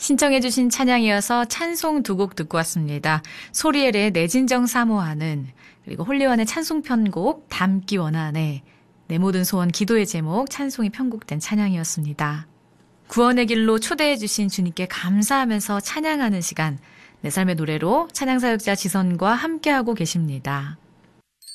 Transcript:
신청해주신 찬양이어서 찬송 두 곡 듣고 왔습니다. 소리엘의 내 진정 사모하는, 그리고 홀리원의 찬송 편곡 담기 원하네, 내 모든 소원 기도의 제목 찬송이 편곡된 찬양이었습니다. 구원의 길로 초대해주신 주님께 감사하면서 찬양하는 시간, 내 삶의 노래로 찬양사역자 지선과 함께하고 계십니다.